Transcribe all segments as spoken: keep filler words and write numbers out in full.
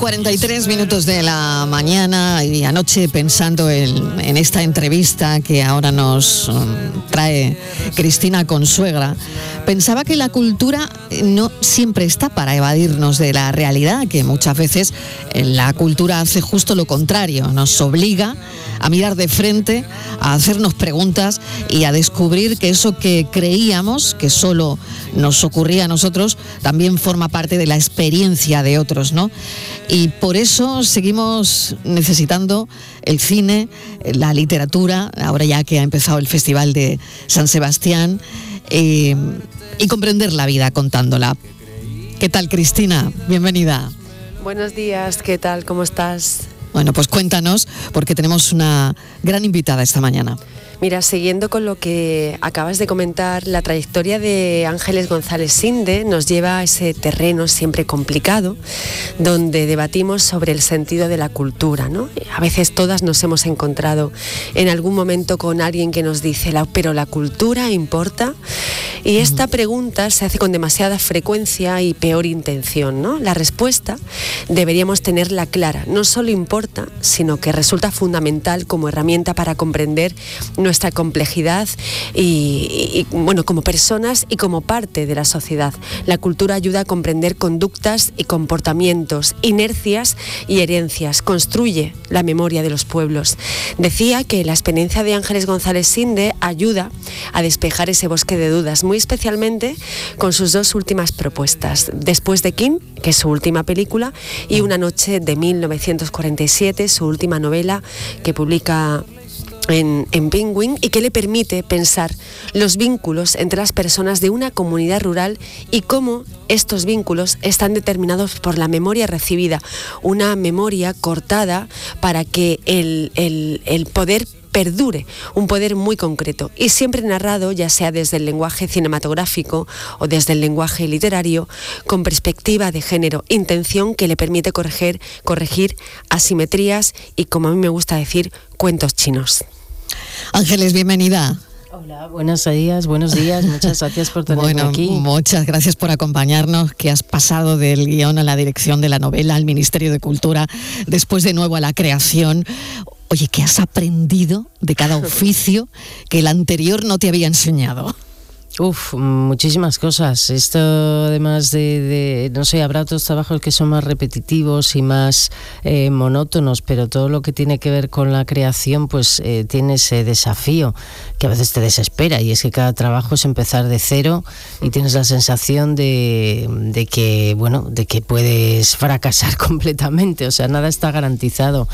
cuarenta y tres minutos de la mañana, y anoche pensando en, en esta entrevista que ahora nos um, trae Cristina Consuegra, pensaba que la cultura no siempre está para evadirnos de la realidad, que muchas veces la cultura hace justo lo contrario, nos obliga a mirar de frente, a hacernos preguntas y a descubrir que eso que creíamos que solo nos ocurría a nosotros también forma parte de la experiencia de otros, ¿no? Y por eso seguimos necesitando el cine, la literatura, ahora ya que ha empezado el Festival de San Sebastián, eh, y comprender la vida contándola. ¿Qué tal, Cristina? Bienvenida. Buenos días, ¿qué tal? ¿Cómo estás? Bueno, pues cuéntanos, porque tenemos una gran invitada esta mañana. Mira, siguiendo con lo que acabas de comentar, la trayectoria de Ángeles González Sinde nos lleva a ese terreno siempre complicado, donde debatimos sobre el sentido de la cultura, ¿no? A veces todas nos hemos encontrado en algún momento con alguien que nos dice, ¿pero la cultura importa? Y esta pregunta se hace con demasiada frecuencia y peor intención, ¿no? La respuesta deberíamos tenerla clara, no solo importa, sino que resulta fundamental como herramienta para comprender nuestra complejidad y, y, bueno, como personas y como parte de la sociedad. La cultura ayuda a comprender conductas y comportamientos, inercias y herencias, construye la memoria de los pueblos. Decía que la experiencia de Ángeles González Sinde ayuda a despejar ese bosque de dudas, muy especialmente con sus dos últimas propuestas, Después de King, que es su última película, y Una noche de mil novecientos cuarenta y siete, su última novela que publica En, en Penguin, y que le permite pensar los vínculos entre las personas de una comunidad rural y cómo estos vínculos están determinados por la memoria recibida, una memoria cortada para que el, el, el poder perdure, un poder muy concreto y siempre narrado ya sea desde el lenguaje cinematográfico o desde el lenguaje literario, con perspectiva de género, intención que le permite corregir, corregir asimetrías y, como a mí me gusta decir, cuentos chinos. Ángeles, bienvenida. Hola, buenos días, buenos días, muchas gracias por tenerme bueno, aquí. Muchas gracias por acompañarnos, que has pasado del guión a la dirección de la novela, al Ministerio de Cultura, después de nuevo a la creación. Oye, ¿qué has aprendido de cada oficio que el anterior no te había enseñado? Uf, muchísimas cosas. Esto, además de, de, no sé, habrá otros trabajos que son más repetitivos y más eh, monótonos, pero todo lo que tiene que ver con la creación, pues eh, tiene ese desafío que a veces te desespera, y es que cada trabajo es empezar de cero y tienes la sensación de, de que, bueno, de que puedes fracasar completamente, o sea, nada está garantizado.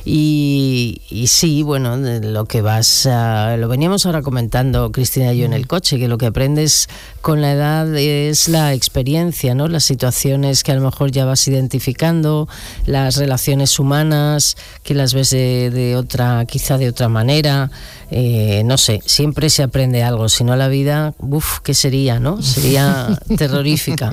Y, y sí, bueno, lo que vas a, lo veníamos ahora comentando Cristina y yo en el coche, que lo que aprendes con la edad es la experiencia, ¿no? Las situaciones que a lo mejor ya vas identificando, las relaciones humanas que las ves de, de otra, quizá de otra manera, eh, no sé, siempre se aprende algo, si no la vida, uff, ¿qué sería, no? Sería terrorífica.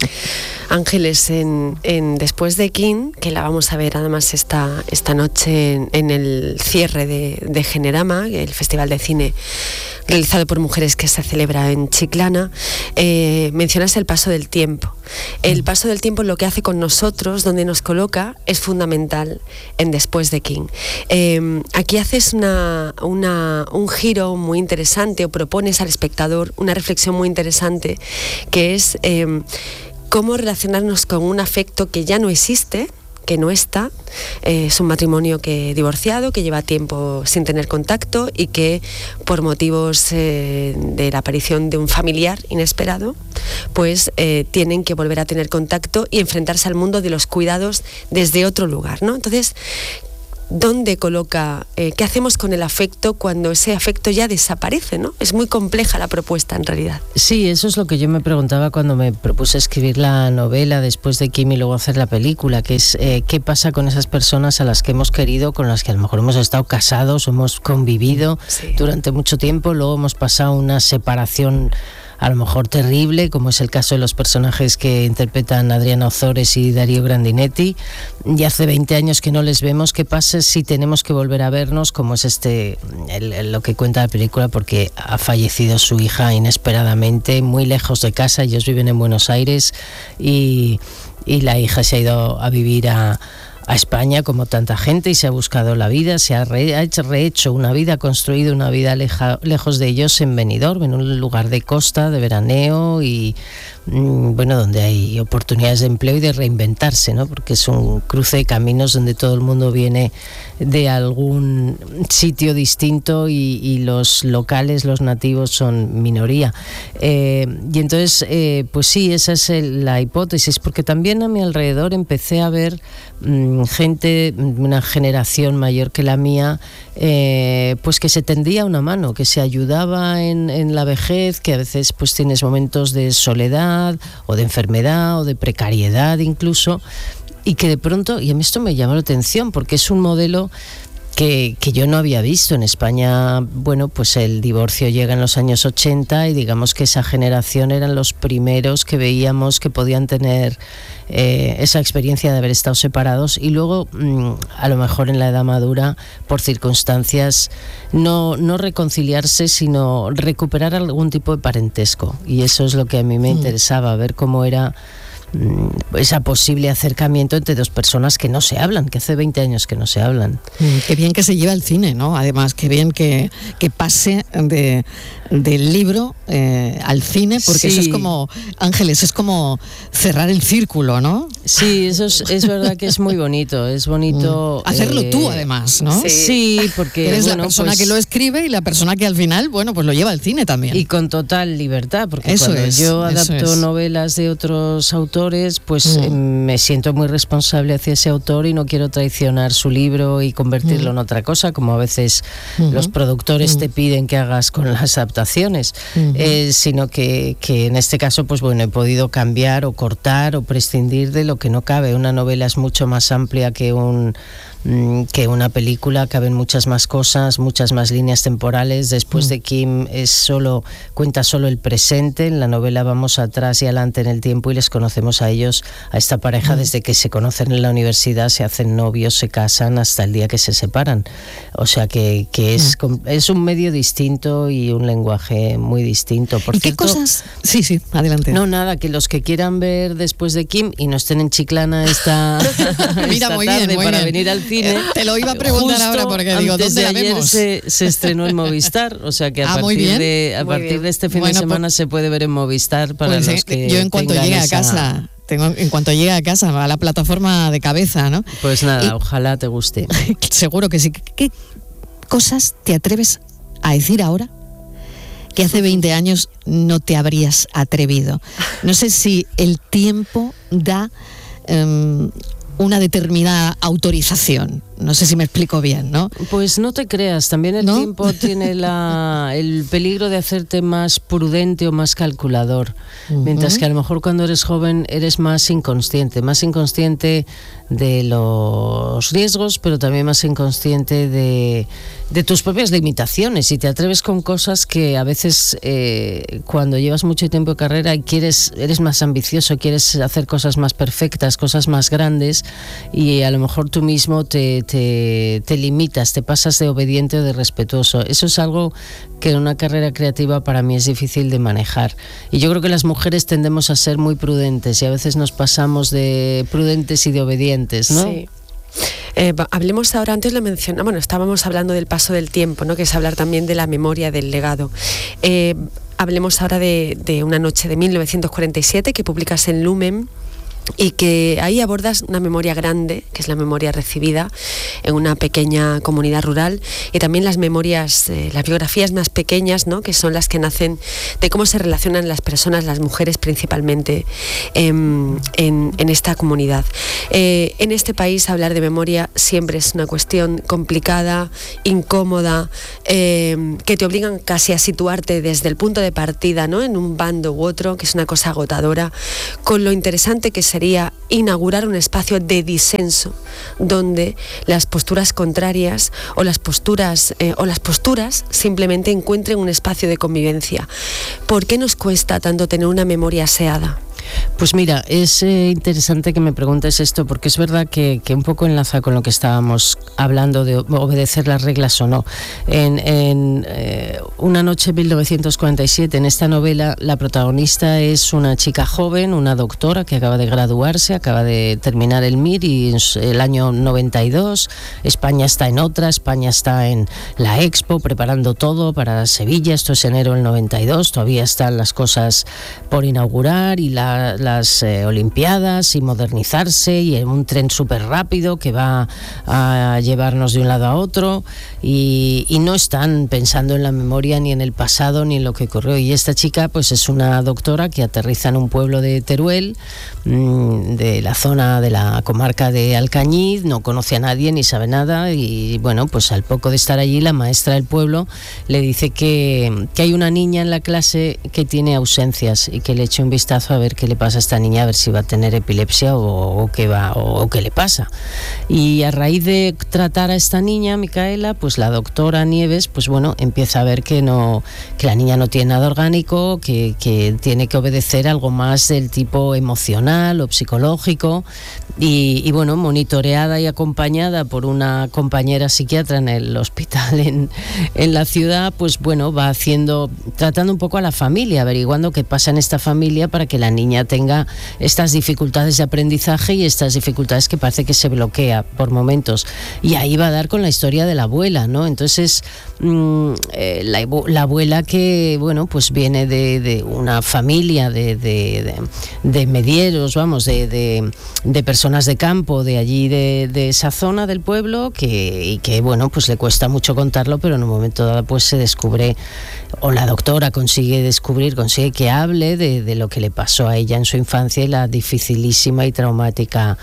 Ángeles, en, en Después de King, que la vamos a ver además esta, esta noche en, en el cierre de, de Generama, el Festival de Cine realizado por mujeres que se celebra en Chiclana, eh, mencionas el paso del tiempo. El paso del tiempo, lo que hace con nosotros, donde nos coloca, es fundamental en Después de King. Eh, aquí haces una, una, un giro muy interesante, o propones al espectador una reflexión muy interesante, que es eh, cómo relacionarnos con un afecto que ya no existe, que no está, eh, es un matrimonio que divorciado, que lleva tiempo sin tener contacto y que por motivos eh, de la aparición de un familiar inesperado, pues eh, tienen que volver a tener contacto y enfrentarse al mundo de los cuidados desde otro lugar, ¿no? Entonces, ¿dónde coloca, eh, qué hacemos con el afecto cuando ese afecto ya desaparece, ¿no? Es muy compleja la propuesta en realidad. Sí, eso es lo que yo me preguntaba cuando me propuse escribir la novela Después de Kim y luego hacer la película, que es eh, qué pasa con esas personas a las que hemos querido, con las que a lo mejor hemos estado casados, hemos convivido sí. durante mucho tiempo, luego hemos pasado una separación a lo mejor terrible, como es el caso de los personajes que interpretan Adriana Ozores y Darío Grandinetti, y hace veinte años que no les vemos. ¿Qué pasa si tenemos que volver a vernos, como es este el, el, lo que cuenta la película, porque ha fallecido su hija inesperadamente, muy lejos de casa, ellos viven en Buenos Aires, y y la hija se ha ido a vivir a a España como tanta gente y se ha buscado la vida, se ha, re, ha hecho, rehecho una vida, ha construido una vida leja, lejos de ellos en Benidorm, en un lugar de costa, de veraneo y mmm, bueno, donde hay oportunidades de empleo y de reinventarse, ¿no? Porque es un cruce de caminos donde todo el mundo viene de algún sitio distinto y, y los locales, los nativos son minoría. Eh, y entonces, eh, pues sí, esa es el, la hipótesis, porque también a mi alrededor empecé a ver mmm, gente, una generación mayor que la mía, eh, pues que se tendía una mano, que se ayudaba en, en la vejez, que a veces pues tienes momentos de soledad o de enfermedad o de precariedad incluso, y que de pronto, y a mí esto me llamó la atención porque es un modelo Que, que yo no había visto en España. Bueno, pues el divorcio llega en los años ochenta y digamos que esa generación eran los primeros que veíamos que podían tener eh, esa experiencia de haber estado separados y luego mmm, a lo mejor en la edad madura por circunstancias no, no reconciliarse sino recuperar algún tipo de parentesco, y eso es lo que a mí me mm. interesaba, ver cómo era ese posible acercamiento entre dos personas que no se hablan, que hace veinte años que no se hablan. Mm, qué bien que se lleva el cine, ¿no? Además, qué bien que, que pase de, del libro eh, al cine, porque sí. Eso es como, Ángeles, es como cerrar el círculo, ¿no? Sí, eso es, es verdad que es muy bonito, es bonito... Mm. Hacerlo eh, tú, además, ¿no? Sí, sí porque... Eres bueno, la persona pues, que lo escribe y la persona que al final, bueno, pues lo lleva al cine también. Y con total libertad, porque eso cuando es, yo adapto es. novelas de otros autores, pues mm. eh, me siento muy responsable hacia ese autor y no quiero traicionar su libro y convertirlo mm. en otra cosa, como a veces mm-hmm. los productores mm. te piden que hagas con las adaptaciones, mm-hmm. eh, sino que, que en este caso, pues bueno, he podido cambiar o cortar o prescindir de lo que no cabe. Una novela es mucho más amplia que un... que una película, caben muchas más cosas, muchas más líneas temporales. Después mm. de Kim es solo, cuenta solo el presente. En la novela vamos atrás y adelante en el tiempo y les conocemos a ellos, a esta pareja, mm. desde que se conocen en la universidad, se hacen novios, se casan hasta el día que se separan. O sea que, que es, mm. es un medio distinto y un lenguaje muy distinto. Por ¿Y cierto, qué cosas? Sí, sí, adelante. No, nada, que los que quieran ver Después de Kim y no estén en Chiclana esta, Mira, esta muy tarde bien, muy para bien. venir al cine. Te lo iba a preguntar ahora porque digo, ¿dónde la vemos? Se, se estrenó en Movistar, o sea que a ah, partir, de, a partir de este fin bueno, de semana pues, se puede ver en Movistar para pues, los que yo en cuanto llegue a casa, tengo, en cuanto llegue a casa, a la plataforma de cabeza, ¿no? Pues nada, y, ojalá te guste. Seguro que sí. ¿Qué cosas te atreves a decir ahora que hace veinte años no te habrías atrevido? No sé si el tiempo da um, una determinada autorización. No sé si me explico bien, ¿no? Pues no te creas, también el ¿No? tiempo tiene la, el peligro de hacerte más prudente o más calculador, uh-huh. mientras que a lo mejor cuando eres joven eres más inconsciente, más inconsciente de los riesgos, pero también más inconsciente de, de tus propias limitaciones, y te atreves con cosas que a veces eh, cuando llevas mucho tiempo de carrera y quieres, eres más ambicioso, quieres hacer cosas más perfectas, cosas más grandes, y a lo mejor tú mismo te, te, te limitas, te pasas de obediente o de respetuoso. Eso es algo que en una carrera creativa para mí es difícil de manejar, y yo creo que las mujeres tendemos a ser muy prudentes y a veces nos pasamos de prudentes y de obedientes, ¿no? Sí. Eh, hablemos ahora, antes lo mencionaba, bueno, estábamos hablando del paso del tiempo, ¿no? Que es hablar también de la memoria, del legado. Eh, hablemos ahora de, de Una noche de mil novecientos cuarenta y siete que publicas en Lumen, y que ahí abordas una memoria grande, que es la memoria recibida en una pequeña comunidad rural, y también las memorias, eh, las biografías más pequeñas, ¿no? Que son las que nacen de cómo se relacionan las personas, las mujeres principalmente, eh, en, en esta comunidad. Eh, en este país hablar de memoria siempre es una cuestión complicada, incómoda, eh, que te obligan casi a situarte desde el punto de partida, ¿no? En un bando u otro, que es una cosa agotadora, con lo interesante que se sería inaugurar un espacio de disenso donde las posturas contrarias o las posturas eh, o las posturas simplemente encuentren un espacio de convivencia. ¿Por qué nos cuesta tanto tener una memoria aseada? Pues mira, es eh, interesante que me preguntes esto, porque es verdad que, que un poco enlaza con lo que estábamos hablando de obedecer las reglas o no. En, en eh, Una noche en mil novecientos cuarenta y siete, en esta novela, la protagonista es una chica joven, una doctora que acaba de graduarse, acaba de terminar el M I R y en el año noventa y dos España está en otra, España está en la Expo preparando todo para Sevilla, esto es enero del noventa y dos, todavía están las cosas por inaugurar y la, las eh, Olimpiadas y modernizarse y en un tren súper rápido que va a llevarnos de un lado a otro y, y no están pensando en la memoria ni en el pasado ni en lo que ocurrió. Y esta chica pues es una doctora que aterriza en un pueblo de Teruel, mmm, de la zona de la comarca de Alcañiz, no conoce a nadie ni sabe nada y bueno, pues al poco de estar allí la maestra del pueblo le dice que, que hay una niña en la clase que tiene ausencias y que le eche un vistazo a ver qué le pasa a esta niña, a ver si va a tener epilepsia o, o qué va o, o qué le pasa. Y a raíz de tratar a esta niña, Micaela, pues la doctora Nieves, pues bueno, empieza a ver que no, que la niña no tiene nada orgánico, que, que tiene que obedecer algo más del tipo emocional o psicológico y, y bueno, monitoreada y acompañada por una compañera psiquiatra en el hospital en, en la ciudad, pues bueno, va haciendo, tratando un poco a la familia, averiguando qué pasa en esta familia para que la niña tenga estas dificultades de aprendizaje y estas dificultades que parece que se bloquea por momentos. Y ahí va a dar con la historia de la abuela, ¿no? Entonces, mmm, eh, la, la abuela que, bueno, pues viene de, de una familia de, de, de, de medieros, vamos, de, de, de personas de campo, de allí, de, de esa zona del pueblo, que, y que, bueno, pues le cuesta mucho contarlo, pero en un momento dado pues se descubre, o la doctora consigue descubrir, consigue que hable de, de lo que le pasó a ella en su infancia y la dificilísima y traumática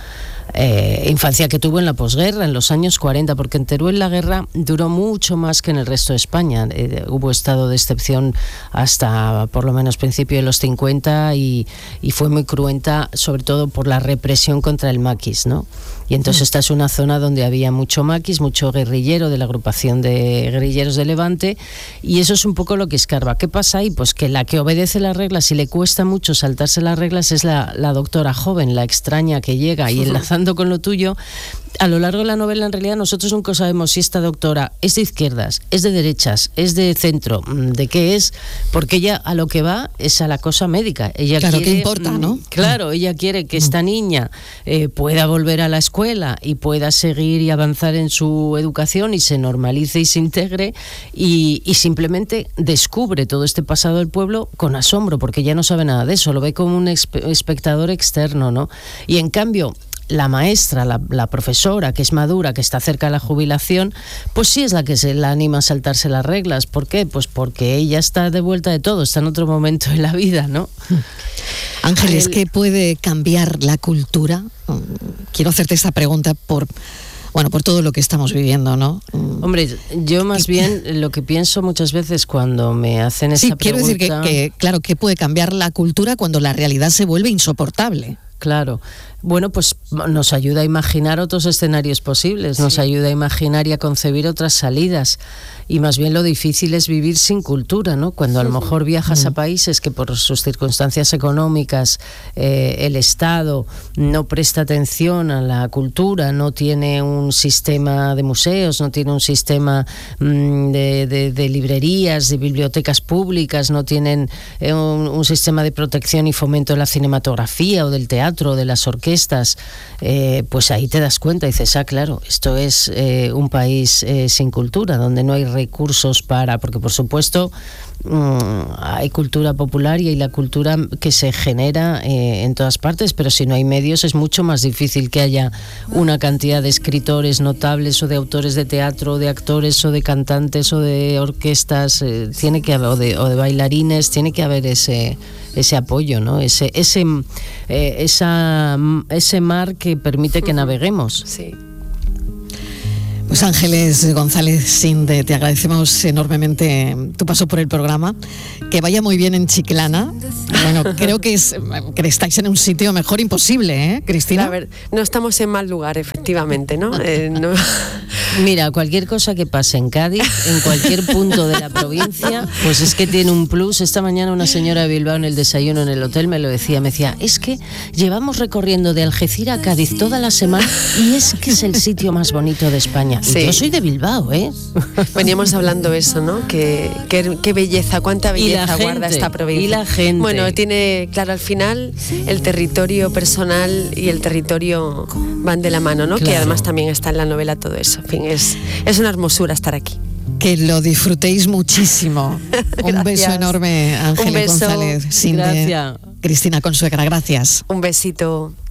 Eh, infancia que tuvo en la posguerra, en los años cuarenta, porque en Teruel la guerra duró mucho más que en el resto de España. Eh, hubo estado de excepción hasta por lo menos principio de los cincuenta y, y fue muy cruenta, sobre todo por la represión contra el maquis, ¿no? Y entonces esta es una zona donde había mucho maquis, mucho guerrillero de la agrupación de guerrilleros de Levante, y eso es un poco lo que escarba. ¿Qué pasa ahí? Pues que la que obedece las reglas y le cuesta mucho saltarse las reglas es la, la doctora joven, la extraña que llega, y enlazando con lo tuyo, a lo largo de la novela en realidad nosotros nunca sabemos si esta doctora es de izquierdas, es de derechas, es de centro, de qué es, porque ella a lo que va es a la cosa médica. Ella claro, quiere, ¿qué importa, no? Claro, ella quiere que esta niña eh, pueda volver a la escuela y pueda seguir y avanzar en su educación y se normalice y se integre y, y simplemente descubre todo este pasado del pueblo con asombro, porque ella no sabe nada de eso, lo ve como un espectador externo, ¿no? Y en cambio la maestra, la, la profesora, que es madura, que está cerca de la jubilación, pues sí es la que se la anima a saltarse las reglas. ¿Por qué? Pues porque ella está de vuelta de todo, está en otro momento de la vida, ¿no? Ángeles, El... ¿qué puede cambiar la cultura? Quiero hacerte esta pregunta por... Bueno, por todo lo que estamos viviendo, ¿no? Hombre, yo más bien lo que pienso muchas veces cuando me hacen esa sí, quiero pregunta... decir que, que, claro, ¿qué puede cambiar la cultura cuando la realidad se vuelve insoportable? Claro. Bueno, pues nos ayuda a imaginar otros escenarios posibles, nos sí. ayuda a imaginar y a concebir otras salidas. Y más bien lo difícil es vivir sin cultura, ¿no? Cuando a lo mejor viajas a países que por sus circunstancias económicas eh, el Estado no presta atención a la cultura, no tiene un sistema de museos, no tiene un sistema mmm, de, de, de librerías, de bibliotecas públicas, no tienen eh, un, un sistema de protección y fomento de la cinematografía o del teatro o de las orquestas, eh, pues ahí te das cuenta y dices, ah, claro, esto es eh, un país eh, sin cultura, donde no hay recursos para, porque por supuesto mmm, hay cultura popular y hay la cultura que se genera eh, en todas partes, pero si no hay medios es mucho más difícil que haya una cantidad de escritores notables o de autores de teatro, o de actores o de cantantes o de orquestas, eh, tiene que haber, o de, o de bailarines, tiene que haber ese ese apoyo, ¿no? Ese ese eh, esa ese mar que permite que naveguemos. Sí. Pues Ángeles González Sinde, te agradecemos enormemente tu paso por el programa. Que vaya muy bien en Chiclana. Bueno, creo que, es, que estáis en un sitio mejor imposible, ¿eh, Cristina? A ver, no estamos en mal lugar, efectivamente, ¿no? Eh, no. Mira, cualquier cosa que pase en Cádiz, en cualquier punto de la provincia, pues es que tiene un plus. Esta mañana una señora de Bilbao en el desayuno en el hotel me lo decía, me decía, es que llevamos recorriendo de Algeciras a Cádiz toda la semana y es que es el sitio más bonito de España. Sí. Y yo soy de Bilbao, ¿eh? Veníamos hablando eso, ¿no? Qué, qué, qué belleza, cuánta belleza gente, guarda esta provincia. Y la gente. Bueno, tiene, claro, al final el territorio personal y el territorio van de la mano, ¿no? Claro. Que además también está en la novela todo eso. En fin, es, es una hermosura estar aquí. Que lo disfrutéis muchísimo. Un beso enorme, Ángeles González Sinde. Gracias. Cristina Consuegra, gracias. Un besito.